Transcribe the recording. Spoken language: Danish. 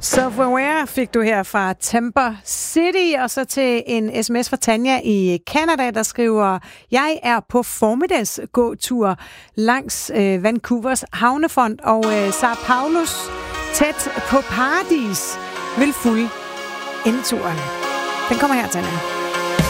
Self-Aware fik du her fra Timber City, og så til en sms fra Tanja i Canada, der skriver: Jeg er på formiddagsgåtur langs Vancouvers havnefront, og Sao Paulos tæt på Paradis vil fulde indturen. Den kommer her, Tanja.